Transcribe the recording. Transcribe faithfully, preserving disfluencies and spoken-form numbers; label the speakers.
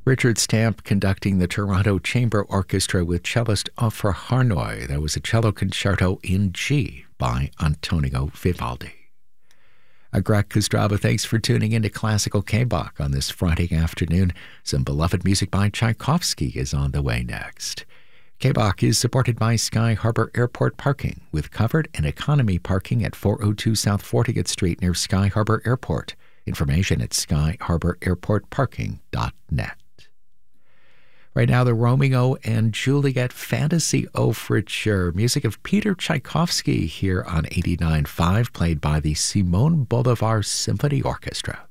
Speaker 1: Richard Stamp conducting the Toronto Chamber Orchestra with cellist Ofra Harnoy. That was a cello concerto in G by Antonio Vivaldi. Agrak Kostrava, thanks for tuning in to Classical K-Bach on this Friday afternoon. Some beloved music by Tchaikovsky is on the way next. K-Bach is supported by Sky Harbor Airport Parking, with covered and economy parking at four oh two South fortieth Street near Sky Harbor Airport. Information at sky harbor airport parking dot net. Right now, the Romeo and Juliet Fantasy Overture, music of Peter Tchaikovsky here on eighty-nine point five, played by the Simon Bolivar Symphony Orchestra.